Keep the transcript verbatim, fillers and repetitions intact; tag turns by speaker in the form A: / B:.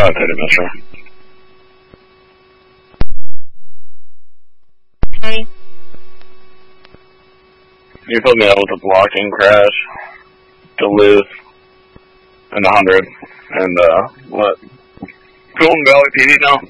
A: Uh, Teddy Mister.
B: Hey.
A: You put me out with a blocking crash, Duluth, and one hundred, and, uh, what? Golden Valley P D now?